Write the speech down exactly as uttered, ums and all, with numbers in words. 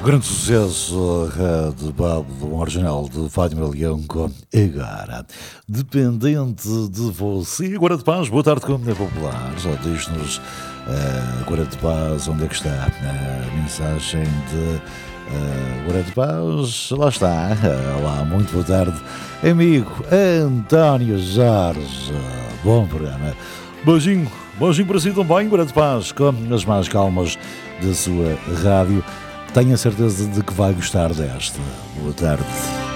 grande sucesso uh, de Pablo, um original de Fátima Leão com Agora, dependente de você. Agora de Paz, boa tarde, como é popular. Já diz-nos uh, Agora de Paz, onde é que está a mensagem de uh, Agora de Paz? Lá está. Uh, lá, muito boa tarde, amigo António Jorge. Bom programa. Beijinho, beijinho para si também, Agora de Paz, com as mais calmas da sua rádio. Tenho a certeza de que vai gostar desta. Boa tarde.